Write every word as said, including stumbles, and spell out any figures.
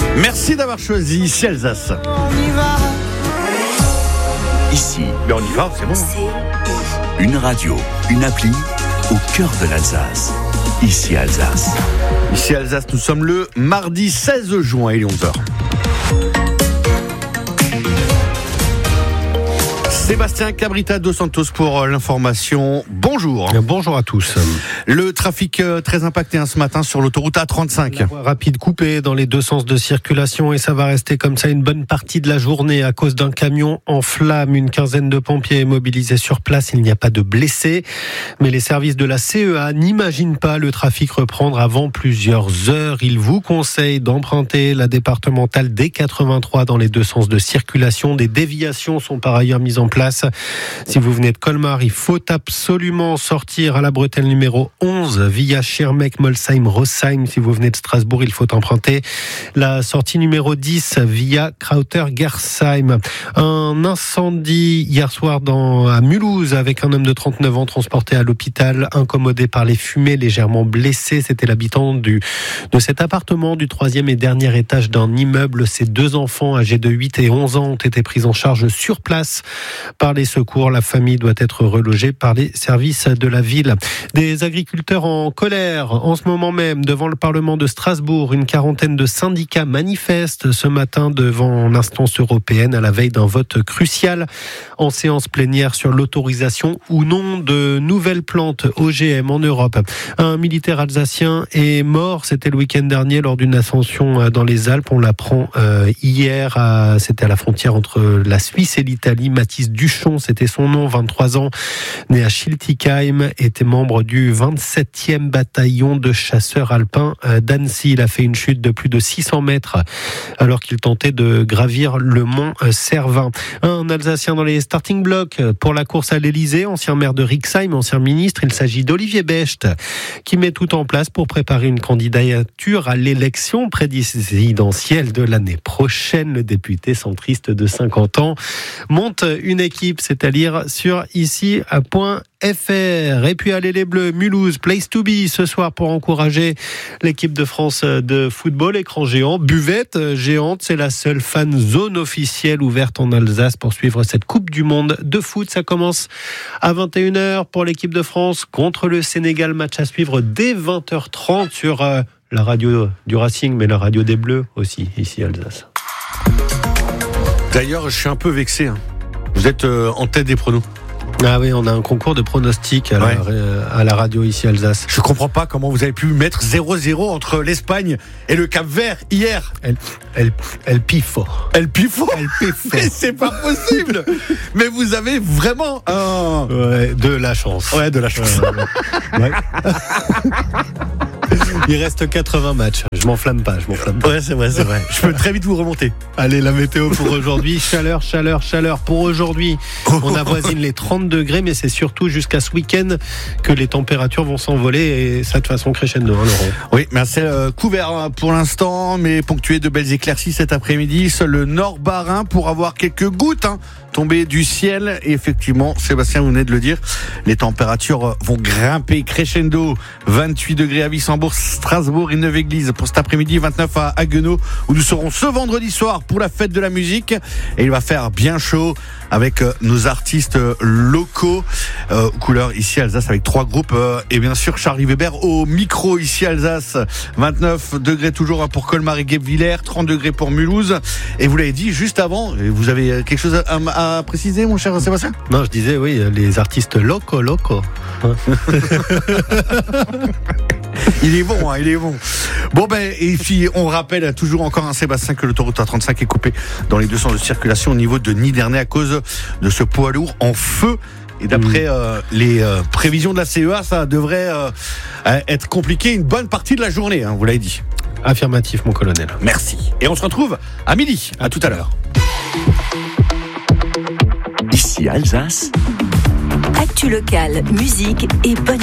Merci d'avoir choisi ici Alsace. On y va. Ici, Mais on y va, c'est bon. une radio, une appli au cœur de l'Alsace. Ici Alsace. Ici Alsace, nous sommes le mardi seize juin, il est onze heures. Sébastien Cabrita dos Santos pour l'information. Bonjour. Bonjour à tous. Le trafic très impacté hein, ce matin sur l'autoroute A trente-cinq. La voie rapide coupée dans les deux sens de circulation et ça va rester comme ça une bonne partie de la journée à cause d'un camion en flammes. Une quinzaine de pompiers est mobilisés sur place. Il n'y a pas de blessés. Mais les services de la C E A n'imaginent pas le trafic reprendre avant plusieurs heures. Ils vous conseillent d'emprunter la départementale D quatre-vingt-trois dans les deux sens de circulation. Des déviations sont par ailleurs mises en place. Si vous venez de Colmar, il faut absolument sortir à la bretelle numéro onze via Schirmeck, Molsheim, Rossheim. Si vous venez de Strasbourg, il faut emprunter la sortie numéro dix via Krauter-Gersheim. Un incendie hier soir dans, à Mulhouse avec un homme de trente-neuf ans transporté à l'hôpital, incommodé par les fumées, légèrement blessé. C'était l'habitant du, de cet appartement du troisième et dernier étage d'un immeuble. Ses deux enfants âgés de huit et onze ans ont été pris en charge sur place par les secours. La famille doit être relogée par les services de la ville. Des agriculteurs en colère en ce moment même devant le Parlement de Strasbourg. Une quarantaine de syndicats manifestent ce matin devant l'instance européenne à la veille d'un vote crucial en séance plénière sur l'autorisation ou non de nouvelles plantes O G M en Europe. Un militaire alsacien est mort, c'était le week-end dernier lors d'une ascension dans les Alpes. On l'apprend euh, hier, à, c'était à la frontière entre la Suisse et l'Italie. Mathis Duchon, c'était son nom, vingt-trois ans, né à Schiltigheim, était membre du vingt-septième bataillon de chasseurs alpins d'Annecy. Il a fait une chute de plus de six cents mètres alors qu'il tentait de gravir le mont Cervin. Un Alsacien dans les starting blocks pour la course à l'Elysée, ancien maire de Rixheim, ancien ministre. Il s'agit d'Olivier Becht qui met tout en place pour préparer une candidature à l'élection présidentielle de l'année prochaine. Le député centriste de cinquante ans monte une équipe, c'est à lire sur ici point f r. Et puis allez les Bleus, Mulhouse, place to be ce soir pour encourager l'équipe de France de football. Écran géant, buvette géante, c'est la seule fan zone officielle ouverte en Alsace pour suivre cette Coupe du Monde de foot. Ça commence à vingt et une heures pour l'équipe de France contre le Sénégal. Match à suivre dès vingt heures trente sur euh, la radio du Racing, mais la radio des Bleus aussi, ici à Alsace. D'ailleurs, je suis un peu vexé. Hein. Vous êtes euh, en tête des pronos. Ah oui, on a un concours de pronostics à, ouais. la, à la radio ici à Alsace. Je comprends pas comment vous avez pu mettre zéro zéro entre l'Espagne et le Cap-Vert hier. El, el, el pifo. El pifo. El pifo. Mais c'est pas possible. Mais vous avez vraiment un... Ouais, de la chance. Ouais, de la chance. Euh, ouais. Il reste quatre-vingts matchs. Je m'enflamme pas, je m'enflamme pas. Ouais, c'est vrai, c'est vrai. Je peux très vite vous remonter. Allez, la météo pour aujourd'hui. Chaleur, chaleur, chaleur. Pour aujourd'hui, on avoisine les trente degrés, mais c'est surtout jusqu'à ce week-end que les températures vont s'envoler et ça de façon crescendo, hein, Laurent. Oui, mais c'est euh, couvert pour l'instant, mais ponctué de belles éclaircies cet après-midi. Seul le nord Bas-Rhin pour avoir quelques gouttes hein, tombées du ciel. Et effectivement, Sébastien, vous venez de le dire, les températures vont grimper crescendo. vingt-huit degrés à Wissembourg, Strasbourg et Neuve-Église pour cet après-midi, vingt-neuf à Haguenau où nous serons ce vendredi soir pour la fête de la musique et il va faire bien chaud avec euh, nos artistes euh, locaux euh, couleur ici à Alsace avec trois groupes euh, et bien sûr Charlie Weber au micro ici à Alsace. Vingt-neuf degrés toujours hein, pour Colmar et Guebwiller, trente degrés pour Mulhouse et vous l'avez dit juste avant, vous avez quelque chose à, à préciser mon cher Sébastien? Non, je disais oui, les artistes locaux locaux. Il est bon, hein, il est bon. Bon ben, et puis on rappelle toujours encore un Sébastien que l'autoroute A trente-cinq est coupée dans les deux sens de circulation au niveau de Nidernais à cause de ce poids lourd en feu. Et d'après euh, les euh, prévisions de la C E A, ça devrait euh, être compliqué une bonne partie de la journée, hein, vous l'avez dit. Affirmatif, mon colonel. Merci. Et on se retrouve à midi. À tout à l'heure. Ici Alsace. Actu locale, musique et bonne